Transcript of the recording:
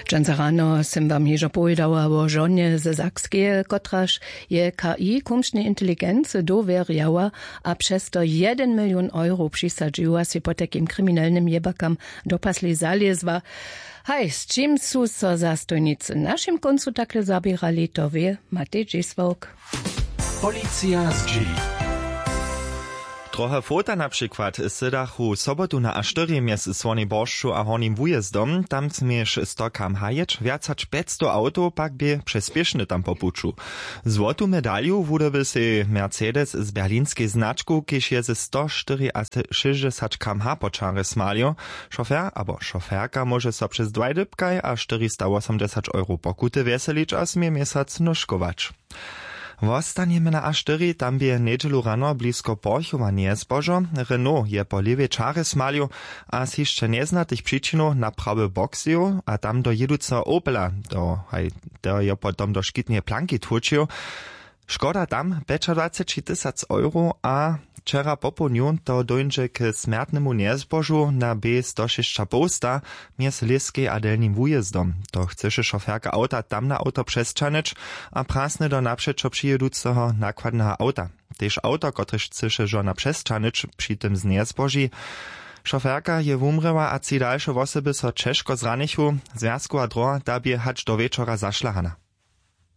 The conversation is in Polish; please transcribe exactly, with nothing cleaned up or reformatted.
Dżęca rano sem wam hižo povedała o żonie ze Sakskie, kotraż je K I kumsznej inteligency dowierjała, a przez to jeden milion euro przysadziła się po takim kryminalnym jebakam do pasli zaliezła. Hej, z czym są so zastojnicy naszym końcu takle zabierali, to wie Matej Dziswałk. Policja z G. Trochę fota na przykład sydachu sobotu na Asztyrie między Słonej Borszczu a Hornim Wujezdom, tam zmiesz stokam hajeć, więcać pięćset auto, pak by przespieszny tam popuczu. Złotu medaliu wudoby się Mercedes z berlińskiej znaczku, kiež je ze sto sześćdziesiąt kilometrów poczary smalio. Szofer albo szoferka może so przez dwa dybkaj a czterysta osiemdziesiąt euro pokuty weselić, a smie miesiąc noszkować. Wostaniemy na Asztyrii, tam by niedzielu rano blisko Porchowa nie zbożo. Renault je po lewej czary smaliu, a z jeszcze nieznatych przyczynów na prawy boksiju, a tam do jeduca Opela, do, haj, do je potom do szkitnie planki tłuczył. Szkoda tam dwadzieścia tysięcy euro, a wczera po południu to dojdzie k smärtnemu niezbożu na B sto sześć posta między Liskiej a Delnim Wujezdom. To chce szoferka auta tam na auto przesczanyć, a prasne do naprzeczo przyjeducego nakładnego auta. Tež auto, kotrež chce żona przesczanyć przy tym z niezboży. Szoferka je wumręła, a ci dalsze osoby so ciężko zranichu, związku a droga, da by hać do wieczora zaszlachana.